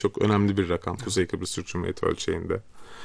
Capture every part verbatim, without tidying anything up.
Çok önemli bir rakam Kuzey Kıbrıs Türk Cumhuriyeti ölçeğinde.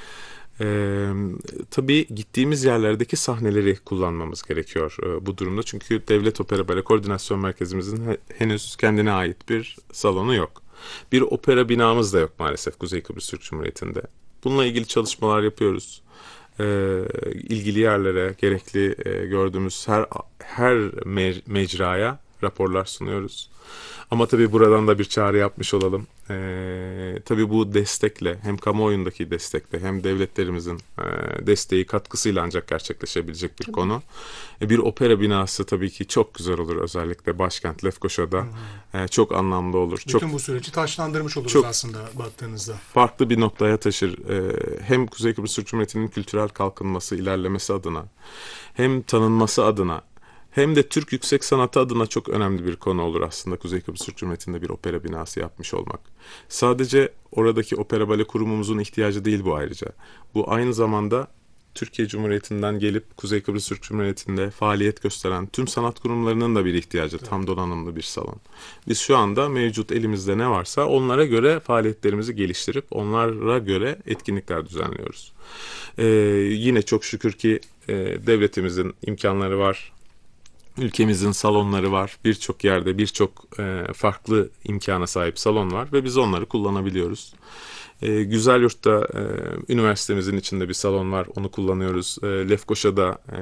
Ee, tabii gittiğimiz yerlerdeki sahneleri kullanmamız gerekiyor e, bu durumda. Çünkü Devlet Opera Bale Koordinasyon Merkezimizin he- henüz kendine ait bir salonu yok. Bir opera binamız da yok maalesef Kuzey Kıbrıs Türk Cumhuriyeti'nde. Bununla ilgili çalışmalar yapıyoruz. Ee, ilgili yerlere gerekli e, gördüğümüz her her me- mecraya raporlar sunuyoruz. Ama tabii buradan da bir çağrı yapmış olalım. Ee, tabii bu destekle, hem kamuoyundaki destekle hem devletlerimizin e, desteği, katkısıyla ancak gerçekleşebilecek bir Tabii. konu. E, bir opera binası tabii ki çok güzel olur, özellikle başkent Lefkoşa'da. E, çok anlamlı olur. Çok Bütün bu süreci taşlandırmış oluruz çok aslında baktığınızda. farklı bir noktaya taşır. E, hem Kuzey Kıbrıs Türk Cumhuriyeti'nin kültürel kalkınması, ilerlemesi adına, hem tanınması adına, hem de Türk yüksek sanatı adına çok önemli bir konu olur aslında Kuzey Kıbrıs Türk Cumhuriyeti'nde bir opera binası yapmış olmak. Sadece oradaki opera bale kurumumuzun ihtiyacı değil bu ayrıca. Bu aynı zamanda Türkiye Cumhuriyeti'nden gelip Kuzey Kıbrıs Türk Cumhuriyeti'nde faaliyet gösteren tüm sanat kurumlarının da bir ihtiyacı, tam donanımlı bir salon. Biz şu anda mevcut elimizde ne varsa onlara göre faaliyetlerimizi geliştirip onlara göre etkinlikler düzenliyoruz. Ee, yine çok şükür ki e, devletimizin imkanları var. Ülkemizin salonları var. Birçok yerde birçok e, farklı imkana sahip salon var ve biz onları kullanabiliyoruz. E, Güzelyurt'ta e, üniversitemizin içinde bir salon var. Onu kullanıyoruz. E, Lefkoşa'da e,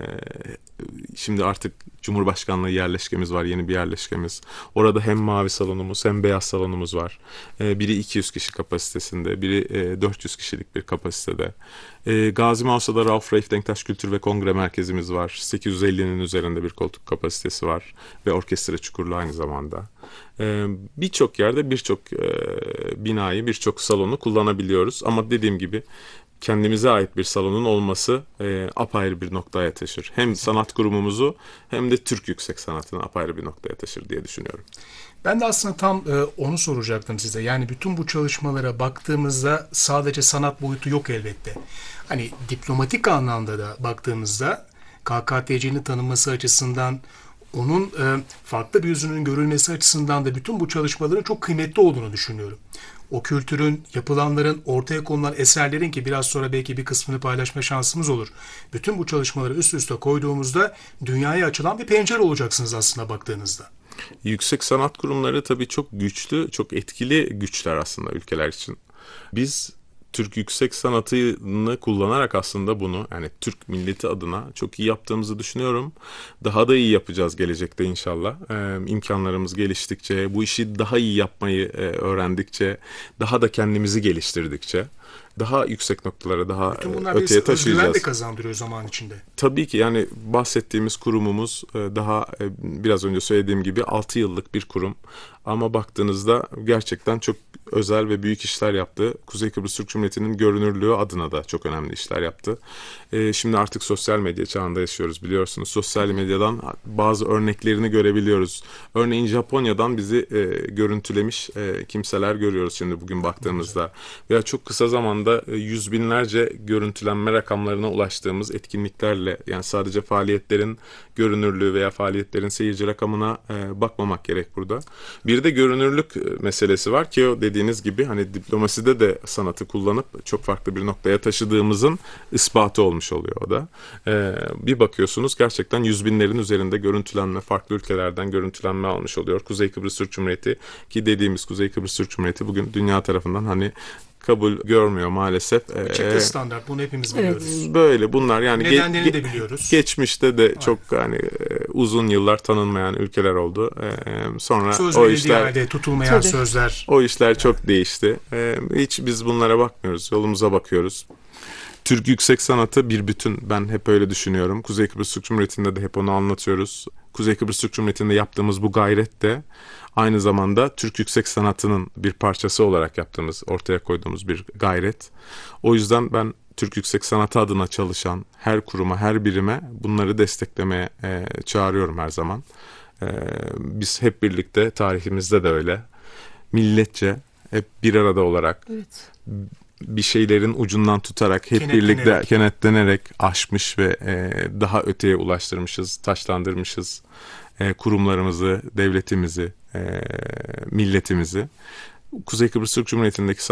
şimdi artık Cumhurbaşkanlığı yerleşkemiz var. Yeni bir yerleşkemiz. Orada hem mavi salonumuz hem beyaz salonumuz var. E, biri iki yüz kişi kapasitesinde, biri e, dört yüz kişilik bir kapasitede. E, Gazi Mausa'da Rauf Reif Denktaş Kültür ve Kongre Merkezimiz var. sekiz yüz ellinin üzerinde bir koltuk kapasitesi var ve orkestra çukurlu aynı zamanda. E, birçok yerde birçok e, binayı, birçok salonu kullanabiliyoruz. Ama dediğim gibi kendimize ait bir salonun olması e, apayrı bir noktaya taşır. Hem sanat kurumumuzu hem de Türk yüksek sanatını apayrı bir noktaya taşır diye düşünüyorum. Ben de aslında tam e, onu soracaktım size. Yani bütün bu çalışmalara baktığımızda sadece sanat boyutu yok elbette. Hani diplomatik anlamda da baktığımızda K K T C'nin tanınması açısından, onun e, farklı bir yüzünün görülmesi açısından da bütün bu çalışmaların çok kıymetli olduğunu düşünüyorum. O kültürün, yapılanların, ortaya konulan eserlerin, ki biraz sonra belki bir kısmını paylaşma şansımız olur. Bütün bu çalışmaları üst üste koyduğumuzda dünyaya açılan bir pencere olacaksınız aslında baktığınızda. Yüksek sanat kurumları tabii çok güçlü, çok etkili güçler aslında ülkeler için. Biz Türk yüksek sanatını kullanarak aslında bunu, yani Türk milleti adına çok iyi yaptığımızı düşünüyorum. Daha da iyi yapacağız gelecekte inşallah. Ee, imkanlarımız geliştikçe, bu işi daha iyi yapmayı e, öğrendikçe, daha da kendimizi geliştirdikçe daha yüksek noktalara, daha Bütün e, bunlar bir öteye özgüven de taşıyacağız. kazandırıyor zaman içinde. Tabii ki, yani bahsettiğimiz kurumumuz e, daha e, biraz önce söylediğim gibi altı yıllık bir kurum. Ama baktığınızda gerçekten çok özel ve büyük işler yaptı. Kuzey Kıbrıs Türk Cumhuriyeti'nin görünürlüğü adına da çok önemli işler yaptı. E, Şimdi artık sosyal medya çağında yaşıyoruz, biliyorsunuz. Sosyal medyadan bazı örneklerini görebiliyoruz. Örneğin Japonya'dan bizi e, görüntülemiş e, kimseler görüyoruz şimdi bugün baktığımızda. Veya çok kısa zamanda e, yüz binlerce görüntülenme rakamlarına ulaştığımız etkinliklerle, yani sadece faaliyetlerin görünürlüğü veya faaliyetlerin seyirci rakamına e, bakmamak gerek burada. Bir de görünürlük e, meselesi var ki o dediğiniz gibi hani diplomaside de sanatı kullanıp çok farklı bir noktaya taşıdığımızın ispatı olmuş oluyor o da. E, bir bakıyorsunuz gerçekten yüz binlerin üzerinde görüntülenme, farklı ülkelerden görüntülenme almış oluyor Kuzey Kıbrıs Türk Cumhuriyeti, ki dediğimiz Kuzey Kıbrıs Türk Cumhuriyeti bugün dünya tarafından hani kabul görmüyor maalesef. Çıktı Ee, standart, bunu hepimiz Evet, biliyoruz. böyle bunlar yani ge- Nedenlerini ge- de biliyoruz. geçmişte de Aynen. çok hani e, uzun yıllar tanınmayan ülkeler oldu. Ee, sonra Söz o verildiği işler halde tutulmayan Tabii. sözler. o işler çok değişti. Ee, hiç biz bunlara bakmıyoruz, yolumuza bakıyoruz. Türk yüksek sanatı bir bütün. Ben hep öyle düşünüyorum. Kuzey Kıbrıs Türk Cumhuriyeti'nde de hep onu anlatıyoruz. Kuzey Kıbrıs Türk Cumhuriyeti'nde yaptığımız bu gayret de aynı zamanda Türk yüksek sanatının bir parçası olarak yaptığımız, ortaya koyduğumuz bir gayret. O yüzden ben Türk yüksek sanatı adına çalışan her kuruma, her birime bunları desteklemeye e, çağırıyorum her zaman. E, biz hep birlikte, tarihimizde de öyle, milletçe hep bir arada olarak, Evet. bir şeylerin ucundan tutarak, hep Kenetlenerek. birlikte kenetlenerek aşmış ve e, daha öteye ulaştırmışız, taşlandırmışız e, kurumlarımızı, devletimizi, e, milletimizi. Kuzey Kıbrıs Türk Cumhuriyeti'ndeki